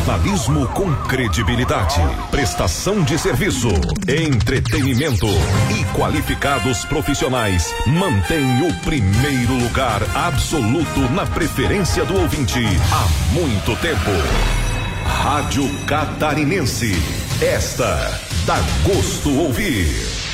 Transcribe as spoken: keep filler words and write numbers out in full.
Jornalismo com credibilidade, prestação de serviço, entretenimento e qualificados profissionais mantém o primeiro lugar absoluto na preferência do ouvinte há muito tempo. Rádio Catarinense, esta dá gosto ouvir.